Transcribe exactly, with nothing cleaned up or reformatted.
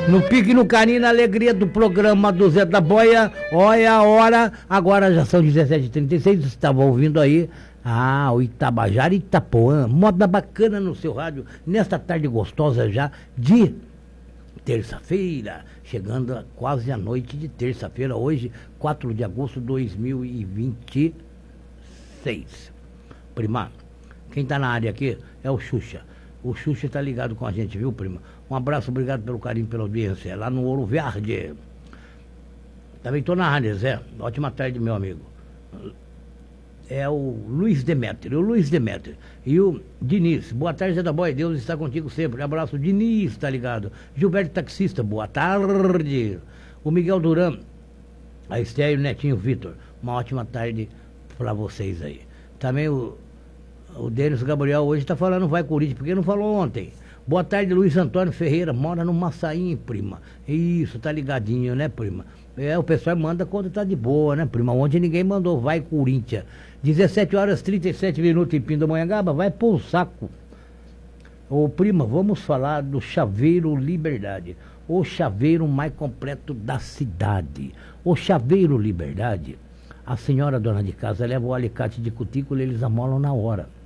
No pique, no carinho, na alegria do programa do Zé da Boia. Olha a hora, agora já são dezessete e trinta e seis, você estava ouvindo aí. Ah, o Itabajara e Itapuã, moda bacana no seu rádio, nesta tarde gostosa já de terça-feira, chegando a quase a noite de terça-feira, hoje, quatro de agosto de dois mil e vinte e seis. Prima, quem tá na área aqui é o Xuxa. O Xuxa tá ligado com a gente, viu, prima? Um abraço, obrigado pelo carinho, pela audiência, lá no Ouro Verde. Também tô na área, Zé. Ótima tarde, meu amigo. É o Luiz Demétrio, o Luiz Demétrio. E o Diniz, boa tarde, Zé da Boia, Deus está contigo sempre. Abraço, Diniz, tá ligado? Gilberto Taxista, boa tarde. O Miguel Duran, a Esther e o Netinho Vitor, uma ótima tarde para vocês aí. Também o, o Denis Gabriel hoje tá falando vai Corinthians, porque não falou ontem. Boa tarde, Luiz Antônio Ferreira, mora no Massaim, prima. Isso, tá ligadinho, né, prima? É, o pessoal manda quando tá de boa, né, prima? Ontem ninguém mandou vai Corinthians. dezessete horas e trinta e sete minutos em Pindamonhangaba, vai pro saco. Ô, prima, vamos falar do Chaveiro Liberdade, o chaveiro mais completo da cidade. O Chaveiro Liberdade, a senhora dona de casa leva o alicate de cutícula e eles amolam na hora.